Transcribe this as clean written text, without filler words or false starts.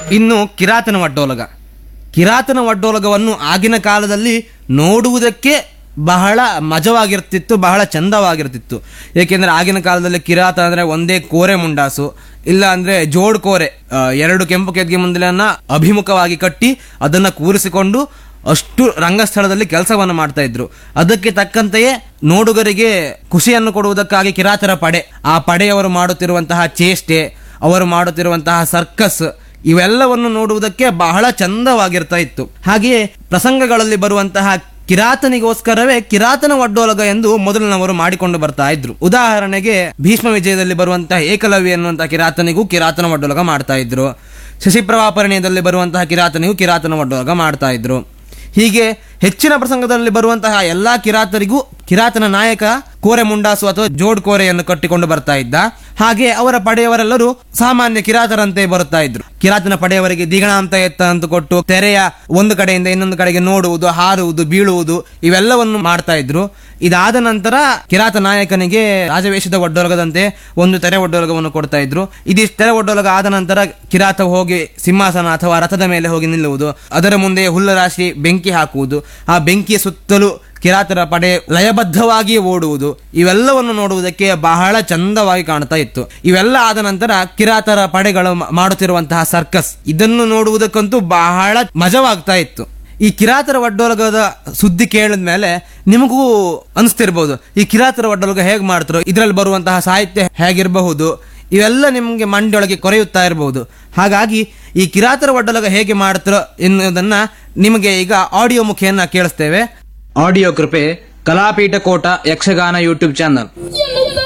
ಇನ್ನು ಕಿರಾತನ ಒಡ್ಡೋಲಗ. ಕಿರಾತನ ಒಡ್ಡೋಲಗವನ್ನು ಆಗಿನ ಕಾಲದಲ್ಲಿ ನೋಡುವುದಕ್ಕೆ ಬಹಳ ಮಜವಾಗಿರ್ತಿತ್ತು, ಬಹಳ ಚಂದವಾಗಿರ್ತಿತ್ತು. ಏಕೆಂದರೆ ಆಗಿನ ಕಾಲದಲ್ಲಿ ಕಿರಾತ ಅಂದರೆ ಒಂದೇ ಕೋರೆ ಮುಂಡಾಸು, ಇಲ್ಲ ಅಂದರೆ ಜೋಡ್ ಕೋರೆ, ಎರಡು ಕೆಂಪು ಕೆದ್ಗೆ ಮುಂದಲನ್ನ ಅಭಿಮುಖವಾಗಿ ಕಟ್ಟಿ ಅದನ್ನು ಕೂರಿಸಿಕೊಂಡು ಅಷ್ಟು ರಂಗಸ್ಥಳದಲ್ಲಿ ಕೆಲಸವನ್ನು ಮಾಡ್ತಾ ಇದ್ರು. ಅದಕ್ಕೆ ತಕ್ಕಂತೆಯೇ ನೋಡುಗರಿಗೆ ಖುಷಿಯನ್ನು ಕೊಡುವುದಕ್ಕಾಗಿ ಕಿರಾತರ ಪಡೆ, ಆ ಪಡೆಯವರು ಮಾಡುತ್ತಿರುವಂತಹ ಚೇಷ್ಟೆ, ಅವರು ಮಾಡುತ್ತಿರುವಂತಹ ಸರ್ಕಸ್, ಇವೆಲ್ಲವನ್ನು ನೋಡುವುದಕ್ಕೆ ಬಹಳ ಚಂದವಾಗಿರ್ತಾ ಇತ್ತು. ಹಾಗೆಯೇ ಪ್ರಸಂಗಗಳಲ್ಲಿ ಬರುವಂತಹ ಕಿರಾತನಿಗೋಸ್ಕರವೇ ಕಿರಾತನ ಒಡ್ಡೋಲಗ ಎಂದು ಮೊದಲಿನವರು ಮಾಡಿಕೊಂಡು ಬರ್ತಾ ಇದ್ರು. ಉದಾಹರಣೆಗೆ ಭೀಷ್ಮ ವಿಜಯದಲ್ಲಿ ಬರುವಂತಹ ಏಕಲವ್ಯ ಎನ್ನುವಂತಹ ಕಿರಾತನಿಗೂ ಕಿರಾತನ ಒಡ್ಡೋಲಗ ಮಾಡ್ತಾ ಇದ್ರು. ಶಶಿಪ್ರಭಾಪರಿಣಯದಲ್ಲಿ ಬರುವಂತಹ ಕಿರಾತನಿಗೂ ಕಿರಾತನ ಒಡ್ಡೋಲಗ ಮಾಡ್ತಾ ಇದ್ರು. ಹೀಗೆ ಹೆಚ್ಚಿನ ಪ್ರಸಂಗದಲ್ಲಿ ಬರುವಂತಹ ಎಲ್ಲಾ ಕಿರಾತರಿಗೂ ಕಿರಾತನ ನಾಯಕ ಕೋರೆ ಮುಂಡಾಸು ಅಥವಾ ಜೋಡ್ ಕೋರೆಯನ್ನು ಕಟ್ಟಿಕೊಂಡು ಬರ್ತಾ ಇದ್ದ. ಹಾಗೆ ಅವರ ಪಡೆಯವರೆಲ್ಲರೂ ಸಾಮಾನ್ಯ ಕಿರಾತರಂತೆ ಬರುತ್ತಾ ಇದ್ರು. ಕಿರಾತನ ಪಡೆಯವರಿಗೆ ದಿಗಣ ಅಂತ ಎತ್ತ ಅಂತ ಕೊಟ್ಟು ತೆರೆಯ ಒಂದು ಕಡೆಯಿಂದ ಇನ್ನೊಂದು ಕಡೆಗೆ ನೋಡುವುದು, ಹಾರುವುದು, ಬೀಳುವುದು ಇವೆಲ್ಲವನ್ನು ಮಾಡ್ತಾ ಇದ್ರು. ಇದಾದ ನಂತರ ಕಿರಾತ ನಾಯಕನಿಗೆ ರಾಜವೇಷದ ಒಡ್ಡೋಲಗದಂತೆ ಒಂದು ತೆರೆ ಒಡ್ಡೋಲಗವನ್ನು ಕೊಡ್ತಾ ಇದ್ರು. ಇದಿಷ್ಟು ತೆರೆ ಒಡ್ಡೋಲಗ ಆದ ನಂತರ ಕಿರಾತ ಹೋಗಿ ಸಿಂಹಾಸನ ಅಥವಾ ರಥದ ಮೇಲೆ ಹೋಗಿ ನಿಲ್ಲುವುದು, ಅದರ ಮುಂದೆ ಹುಲ್ಲರಾಶಿ ಬೆಂಕಿ ಹಾಕುವುದು, ಆ ಬೆಂಕಿಯ ಸುತ್ತಲೂ ಕಿರಾತರ ಪಡೆ ಲಯಬದ್ಧವಾಗಿ ಓಡುವುದು, ಇವೆಲ್ಲವನ್ನು ನೋಡುವುದಕ್ಕೆ ಬಹಳ ಚಂದವಾಗಿ ಕಾಣ್ತಾ ಇತ್ತು. ಇವೆಲ್ಲ ಆದ ನಂತರ ಕಿರಾತರ ಪಡೆಗಳು ಮಾಡುತ್ತಿರುವಂತಹ ಸರ್ಕಸ್, ಇದನ್ನು ನೋಡುವುದಕ್ಕಂತೂ ಬಹಳ ಮಜವಾಗ್ತಾ ಇತ್ತು. ಈ ಕಿರಾತರ ಒಡ್ಡೋಲಗದ ಸುದ್ದಿ ಕೇಳಿದ ಮೇಲೆ ನಿಮಗೂ ಅನಿಸ್ತಿರ್ಬೋದು, ಈ ಕಿರಾತರ ಒಡ್ಡೋಲಗ ಹೇಗೆ ಮಾಡ್ತಾರೋ, ಇದರಲ್ಲಿ ಬರುವಂತಹ ಸಾಹಿತ್ಯ ಹೇಗಿರಬಹುದು, ಇವೆಲ್ಲ ನಿಮಗೆ ಮಂಡಿಯೊಳಗೆ ಕೊರೆಯುತ್ತಾ ಇರಬಹುದು. ಹಾಗಾಗಿ ಈ ಕಿರಾತರ ಒಡ್ಡೋಲಗ ಹೇಗೆ ಮಾಡ್ತಾರೋ ಎನ್ನುವುದನ್ನ ನಿಮಗೆ ಈಗ ಆಡಿಯೋ ಮುಖೇನ ಕೇಳಿಸ್ತೇವೆ. ಆಡಿಯೋ ಕೃಪೆ ಕಲಾಪೀಠ ಕೋಟ ಯಕ್ಷಗಾನ ಯೂಟ್ಯೂಬ್ ಚಾನಲ್.